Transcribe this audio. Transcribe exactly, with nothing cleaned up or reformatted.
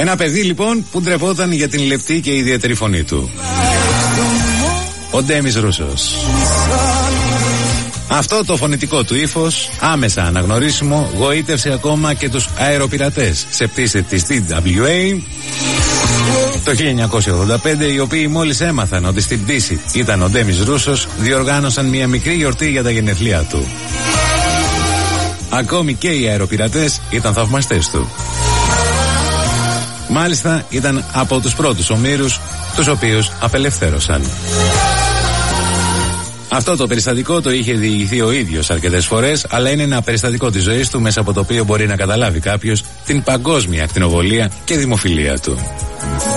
Ένα παιδί λοιπόν που ντρεπόταν για την λεπτή και ιδιαίτερη φωνή του. Ο Ντέμις Ρούσος. Αυτό το φωνητικό του ύφος, άμεσα αναγνωρίσιμο, γοήτευσε ακόμα και τους αεροπειρατές σε πτήση της τι ντάμπλιου έι το χίλια εννιακόσια ογδόντα πέντε, οι οποίοι μόλις έμαθαν ότι στην πτήση ήταν ο Ντέμις Ρούσος, διοργάνωσαν μια μικρή γιορτή για τα γενέθλιά του. Ακόμη και οι αεροπειρατές ήταν θαυμαστές του. Μάλιστα ήταν από τους πρώτους ομήρους τους οποίους απελευθέρωσαν. Αυτό το περιστατικό το είχε διηγηθεί ο ίδιος αρκετές φορές, αλλά είναι ένα περιστατικό της ζωής του μέσα από το οποίο μπορεί να καταλάβει κάποιος την παγκόσμια ακτινοβολία και δημοφιλία του.